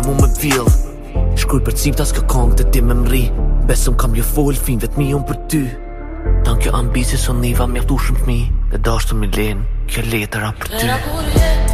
mu me vjell. Shkruj për cimta s'ka kong të ti me mri. Besëm kam jo fol fin vetëm unë për ty. Tan kjo ambici son niva mjaftushëm fmi. Dhe dashtu mi len kjo letëra për ty.